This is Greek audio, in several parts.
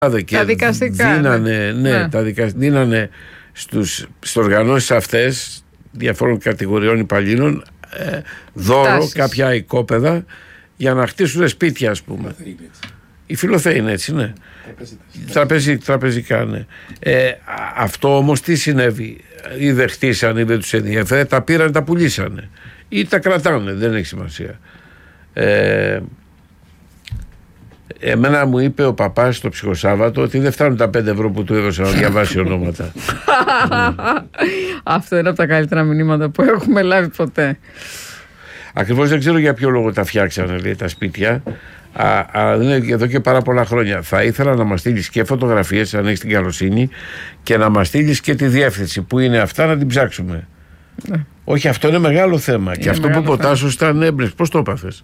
τα δικαστικά. Δίνανε στους οργανώσεις αυτές διαφόρων κατηγοριών υπαλλήλων δώρο κάποια οικόπεδα για να χτίσουν σπίτια, ας πούμε. Οι Φιλοθέοι είναι έτσι, ναι. Τραπεζικά, ναι. Αυτό όμως τι συνέβη? Ή δεν χτίσανε ή δεν τους ενδιαφέρε, τα πήραν, τα πουλήσανε ή τα κρατάνε, δεν έχει σημασία. Εμένα μου είπε ο παπάς το ψυχοσάββατο ότι δεν φτάνουν τα 5 ευρώ που του έδωσα να διαβάσει ονόματα. Αυτό είναι από τα καλύτερα μηνύματα που έχουμε λάβει ποτέ. Ακριβώς, δεν ξέρω για ποιο λόγο τα φτιάξανε, λέει, τα σπίτια. Αλλά είναι εδώ και πάρα πολλά χρόνια. Θα ήθελα να μας στείλεις και φωτογραφίες, αν έχεις την καλοσύνη, και να μας στείλεις και τη διεύθυνση που είναι αυτά, να την ψάξουμε. Ναι. Όχι, αυτό είναι μεγάλο θέμα. Είναι και αυτό που ποτάσω ήταν έμπνευση. Πώς το έπαθες?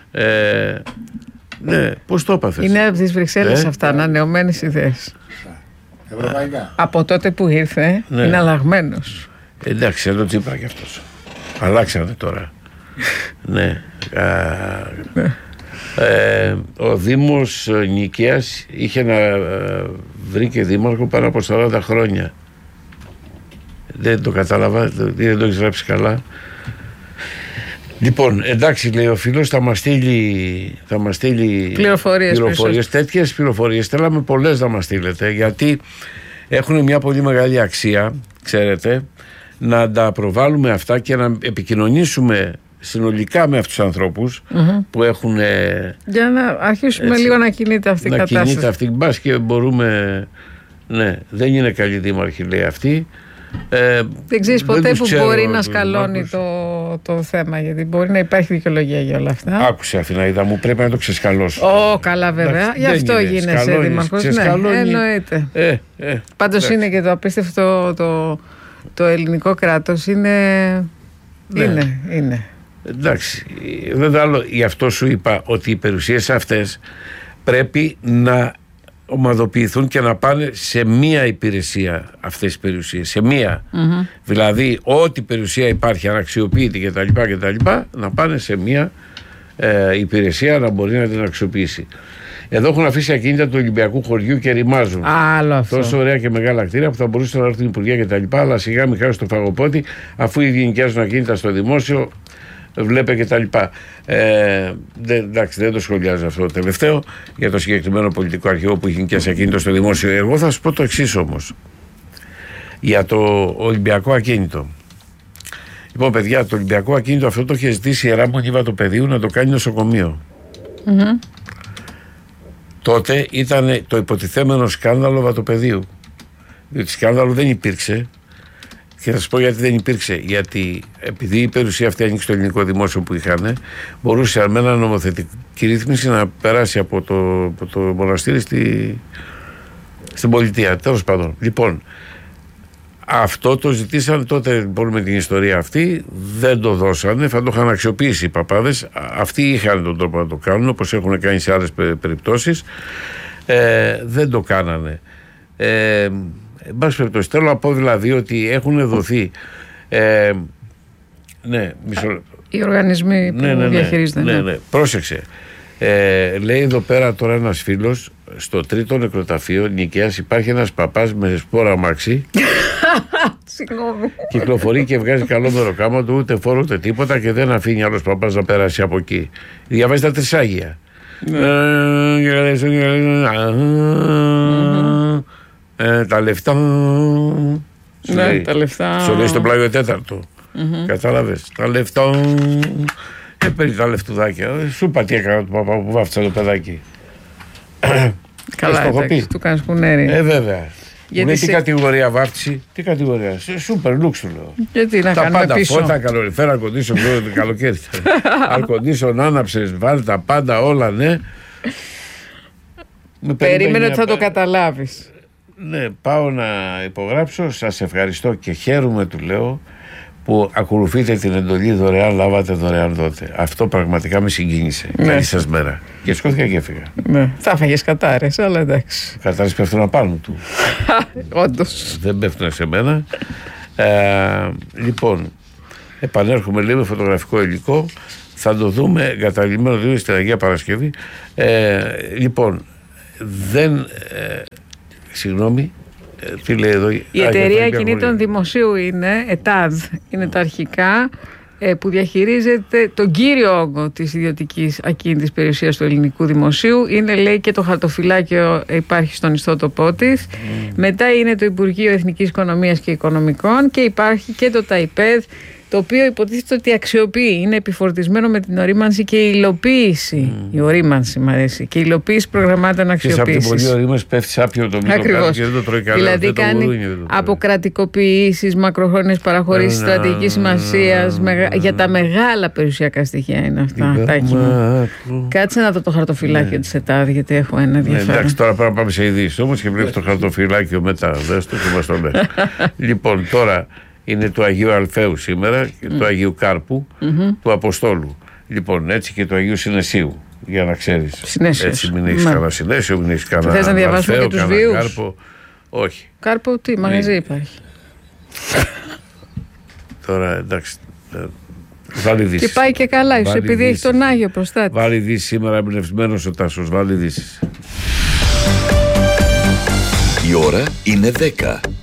Ναι, πώς το έπαθες? Είναι από τις Βρυξέλλες αυτά, ανανεωμένες ιδέες. Ευρωπαϊκά. Από τότε που ήρθε, ναι, είναι αλλαγμένος. Εντάξει, εδώ Τσίπρα κι αυτός. Αλλάξανε τώρα. Ναι. Ο Δήμος Νικαίας είχε να βρει και δήμαρχο πάνω από 40 χρόνια. Δεν το κατάλαβα, δεν το έχεις γράψει καλά. Λοιπόν, εντάξει, λέει ο φίλος, θα μας στείλει πληροφορίες, τέτοιες πληροφορίες. Θέλαμε πολλές να μας στείλετε, γιατί έχουν μια πολύ μεγάλη αξία, ξέρετε, να τα προβάλλουμε αυτά και να επικοινωνήσουμε συνολικά με αυτούς τους ανθρώπους που έχουν... Για να αρχίσουμε έτσι, λίγο να κινείται αυτή η κατάσταση. Να κινείται αυτή, μπας και μπορούμε... Ναι, δεν είναι καλή δήμαρχη, λέει αυτή. Δεν ξέρεις ποτέ που μπορεί να σκαλώνει το θέμα, γιατί μπορεί να υπάρχει δικαιολογία για όλα αυτά. Άκουσε, Αθηναίδα μου, πρέπει να το ξεσκαλώσω. Καλά, βέβαια. Γι' αυτό γίνεσαι δήμαρχος. Ναι, εννοείται. Πάντως είναι και το απίστευτο το ελληνικό κράτος. Είναι. Εντάξει, βέβαια, γι' αυτό σου είπα ότι οι περιουσίες αυτές πρέπει να ομαδοποιηθούν και να πάνε σε μία υπηρεσία, αυτές οι περιουσίες, σε μία. Δηλαδή, ό,τι περιουσία υπάρχει αναξιοποιητή κτλ. Να πάνε σε μία υπηρεσία να μπορεί να την αξιοποιήσει. Εδώ έχουν αφήσει ακίνητα του Ολυμπιακού χωριού και ρημάζουν. Τόσο ωραία και μεγάλα κτίρια που θα μπορούσαν να έρθουν υπουργεία κτλ. Αλλά σιγά μην χάσει το φαγοπότη, αφού ήδη νοικιάζουν ακίνητα στο δημόσιο. Βλέπε και τα λοιπά. Εντάξει, δεν το σχολιάζω αυτό το τελευταίο για το συγκεκριμένο πολιτικό αρχηγό που είχε νοικιάσει ακίνητο στο δημόσιο. Εγώ θα σου πω το εξής όμως για το Ολυμπιακό ακίνητο. Λοιπόν, παιδιά, το Ολυμπιακό ακίνητο αυτό το είχε ζητήσει η Ιερά Μονή Βατοπεδίου να το κάνει νοσοκομείο. Τότε ήταν το υποτιθέμενο σκάνδαλο Βατοπεδίου. Διότι σκάνδαλο δεν υπήρξε. Και θα σας πω γιατί δεν υπήρξε. Γιατί επειδή η περιουσία αυτή ανήκει στο ελληνικό δημόσιο που είχαν, μπορούσε με ένα νομοθετική ρύθμιση να περάσει από το μοναστήρι στην πολιτεία. Τέλος πάντων. Λοιπόν, αυτό το ζητήσαν τότε λοιπόν με την ιστορία αυτή, δεν το δώσανε, θα το είχαν αξιοποιήσει οι παπάδες. Αυτοί είχαν τον τρόπο να το κάνουν, όπως έχουν κάνει σε άλλες περιπτώσεις. Δεν το κάνανε. Εν πάση περιπτώσει, θέλω να πω δηλαδή ότι έχουν δοθεί. Ναι, μισό. Οι οργανισμοί που διαχειρίζονται. Ναι, πρόσεξε. Λέει εδώ πέρα τώρα ένας φίλος, στο τρίτο νεκροταφείο Νικαίας υπάρχει ένας παπάς με σπόρα αμάξι. Κυκλοφορεί και βγάζει καλό μεροκάμα του, ούτε φόρο ούτε τίποτα, και δεν αφήνει άλλος παπάς να περάσει από εκεί. Διαβάζει τα Τρισάγια. Τα λεφτά. Τα λεφτά. Σου λέει στο πλάγιο τέταρτο. Κατάλαβες. Τα λεφτά. Παίρνει τα λεφτουδάκια. Σου είπα τι έκανα του παπά που βάφτισα το παιδάκι. Καλά, εντάξει, του κάνεις κουνέρι. Βέβαια. Γιατί τι κατηγορία βάφτιση, τι κατηγορία. Σούπερ λουξ σου λέω. Γιατί να τα κάνουμε πάντα πίσω. Φώτα, καλοριφέρα, αρκοντήσεων, καλοκαίρι. Αρκοντήσεων, άναψες, βάλει τα πάντα όλα, ναι. Περίμενε ότι θα το καταλάβεις. Ναι, πάω να υπογράψω. Σας ευχαριστώ και χαίρομαι, του λέω, που ακολουθείτε την εντολή δωρεάν, λάβατε δωρεάν δότε. Αυτό πραγματικά με συγκίνησε. Καλή σας μέρα. Και σκόθηκα και έφυγα. Ναι. Θα φάγες κατάρες, αλλά εντάξει. Κατάρες πέφτουν απάνω του. Όντως. Δεν πέφτουν σε μένα. Λοιπόν, επανέρχομαι λίγο με φωτογραφικό υλικό. Θα το δούμε εγκαταλειμμένο λίγο στην Αγία Παρασκευή. Λοιπόν, δεν. Συγγνώμη. Τι λέει εδώ, η εταιρεία κινήτων δημοσίου είναι ΕΤΑΔ, είναι τα αρχικά, που διαχειρίζεται τον κύριο όγκο της ιδιωτικής ακίνητης περιουσίας του ελληνικού δημοσίου. Είναι, λέει, και το χαρτοφυλάκιο υπάρχει στον ιστότοπό της. Μετά είναι το Υπουργείο Εθνικής Οικονομίας και Οικονομικών και υπάρχει και το ΤΑΙΠΕΔ, το οποίο υποτίθεται ότι αξιοποιεί, είναι επιφορτισμένο με την ορίμανση και η υλοποίηση. Η ορίμανση μου αρέσει. Και η υλοποίηση προγραμμάτων αξιοποίησης. Και από την πολλή ορίμανση πέφτει σάπιο το μικρό και δεν το τρώει καλά. Δηλαδή κάνει αποκρατικοποιήσεις, μακροχρόνιες παραχωρήσεις στρατηγικής σημασίας. Για τα μεγάλα περιουσιακά στοιχεία είναι αυτά. Κάτσε να δω το χαρτοφυλάκιο της ΕΤΑΔ, γιατί έχω ένα ενδιαφέρον. Εντάξει, τώρα πρέπει να πάμε σε ειδήσεις όμως και βλέπει το χαρτοφυλάκιο μετά. Δες το και μας το λες. Λοιπόν, τώρα. Είναι του Αγίου Αλφαίου σήμερα και του Αγίου Κάρπου, του Αποστόλου. Λοιπόν, έτσι και του Αγίου Συνεσίου, για να ξέρεις. Συνέσιος. Έτσι μην έχεις κανένα Συνέσιο, μην έχεις κανένα Αλφαίο. Θες να διαβάσουμε και τους βίους? Κάρπο. Όχι. Κάρπο τι, μαγαζί υπάρχει. Τώρα εντάξει. Βάλει ειδήσεις. Και πάει και καλά, ίσως επειδή έχει τον Άγιο προστάτη. Βάλει ειδήσεις σήμερα, εμπνευσμένος ο Τάσος, βάλει ειδήσεις. Η ώρα είναι 10.